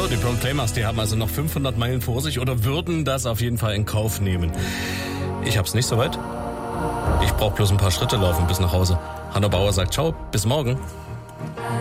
Die Proclaimers, die haben also noch 500 Meilen vor sich oder würden das auf jeden Fall in Kauf nehmen. Ich hab's nicht so weit. Ich brauche bloß ein paar Schritte laufen bis nach Hause. Hanno Bauer sagt ciao, bis morgen.